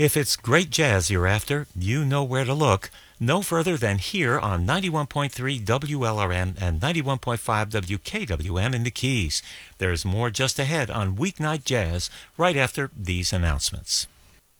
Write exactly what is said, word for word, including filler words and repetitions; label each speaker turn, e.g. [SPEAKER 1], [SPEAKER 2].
[SPEAKER 1] If it's great jazz you're after, you know where to look. No further than here on ninety-one point three W L R M and ninety-one point five W K W M in the Keys. There's more just ahead on Weeknight Jazz right after these announcements.